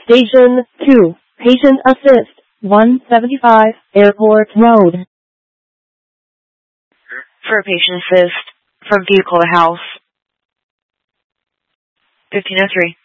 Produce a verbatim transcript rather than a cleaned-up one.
Station two, Patient Assist, one seventy-five, Airport Road. For Patient Assist, from Vehicle to House. fifteen oh three.